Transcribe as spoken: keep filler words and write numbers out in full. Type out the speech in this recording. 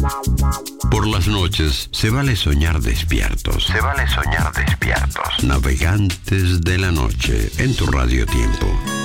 Por las noches se vale soñar despiertos. Se vale soñar despiertos. Navegantes de la noche en tu Radio Tiempo.